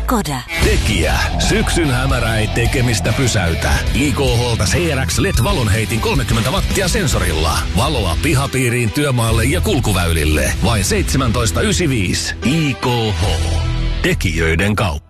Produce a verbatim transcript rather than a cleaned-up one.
Skoda. Tekijä. Syksyn hämärä ei tekemistä pysäytä. I K H:lta C R X L E D-valonheitin kolmekymmentä wattia sensorilla. Valoa pihapiiriin, työmaalle ja kulkuväylille. Vain seitsemäntoista yhdeksänkymmentäviisi. I K H. Tekijöiden kauppa.